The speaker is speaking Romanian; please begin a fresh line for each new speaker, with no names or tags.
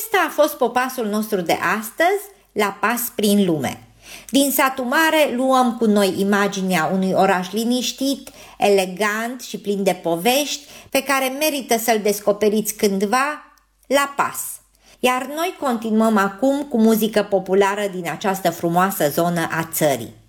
acesta a fost popasul nostru de astăzi, la pas prin lume. Din Satul Mare luăm cu noi imaginea unui oraș liniștit, elegant și plin de povești, pe care merită să-l descoperiți cândva la pas. Iar noi continuăm acum cu muzică populară din această frumoasă zonă a țării.